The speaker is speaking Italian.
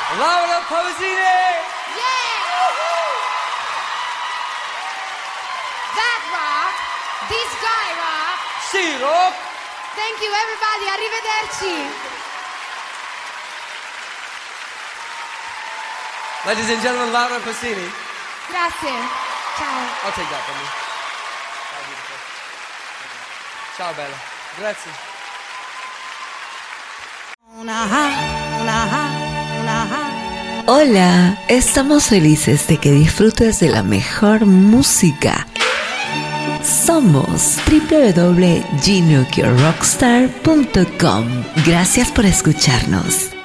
Laura Pausini! Yeah! That rock, this guy rock. Sì, rock! Thank you everybody, arrivederci. Ladies and gentlemen, Laura Pausini. Grazie. Ciao. I'll take that from you. Ciao bella, grazie. Hola, estamos felices de que disfrutes de la mejor música. Somos www.gnuclearrockstar.com. Gracias por escucharnos.